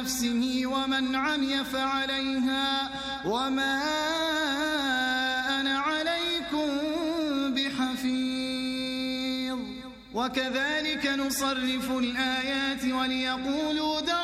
نفسه ومن عمي فعليها وما أنا عليكم بحفيظ وكذلك نصرف الآيات وليقولوا